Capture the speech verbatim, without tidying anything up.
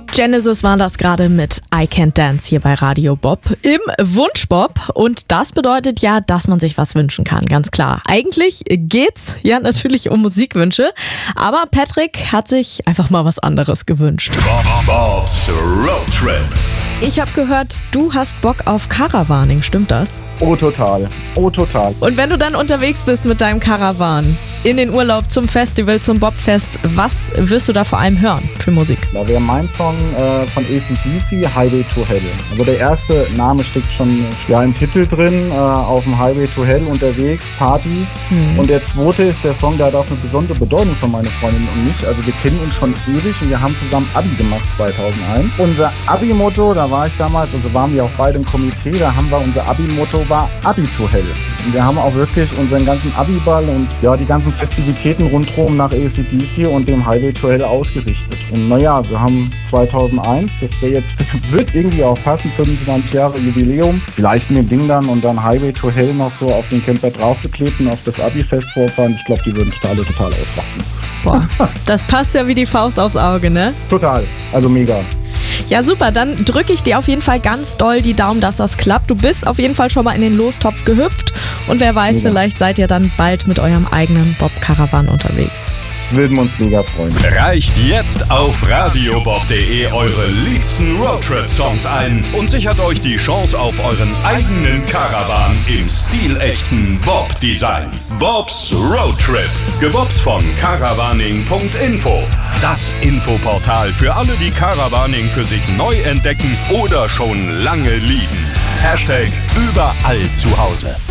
Genesis war das gerade mit I Can't Dance hier bei Radio Bob im Wunschbob. Und das bedeutet ja, dass man sich was wünschen kann, ganz klar. Eigentlich geht's ja natürlich um Musikwünsche, aber Patrick hat sich einfach mal was anderes gewünscht. Bob, Bob's Road Trip. Ich habe gehört, du hast Bock auf Caravaning, stimmt das? Oh, total. Oh, total. Und wenn du dann unterwegs bist mit deinem Caravan, in den Urlaub, zum Festival, zum Bobfest, was wirst du da vor allem hören für Musik? Da wäre mein Song äh, von A C D C, Highway to Hell. Also der erste Name steckt schon ja, im Titel drin, äh, auf dem Highway to Hell unterwegs, Party. Mhm. Und der zweite ist der Song, der hat auch eine besondere Bedeutung für meine Freundin und mich. Also wir kennen uns schon ewig und wir haben zusammen Abi gemacht zweitausendeins. Unser Abi-Motto, da war ich damals, also waren wir auch beide im Komitee, da haben wir unser Abi-Motto war Abi to Hell. Und wir haben auch wirklich unseren ganzen Abi-Ball und ja, die ganzen Festivitäten rundherum nach A C D C und dem Highway to Hell ausgerichtet. Und naja, wir haben zweitausendeins, das wäre jetzt, wird irgendwie auch passen, fünfundzwanzig Jahre Jubiläum. Vielleicht mit dem Ding dann und dann Highway to Hell noch so auf den Camper draufgeklebt und auf das Abi-Fest vorfahren. Ich glaube, die würden sich da alle total ausrasten. Boah, das passt ja wie die Faust aufs Auge, ne? Total, also mega. Ja, super, dann drücke ich dir auf jeden Fall ganz doll die Daumen, dass das klappt. Du bist auf jeden Fall schon mal in den Lostopf gehüpft und wer weiß, ja. Vielleicht seid ihr dann bald mit eurem eigenen Bob-Caravan unterwegs. Würden wir uns mega freuen. Reicht jetzt auf radiobob punkt de eure liebsten Roadtrip-Songs ein und sichert euch die Chance auf euren eigenen Caravan im stilechten Bob-Design. Bob's Roadtrip, gebobbt von caravaning punkt info. Das Infoportal für alle, die Caravaning für sich neu entdecken oder schon lange lieben. Hashtag überall zu Hause.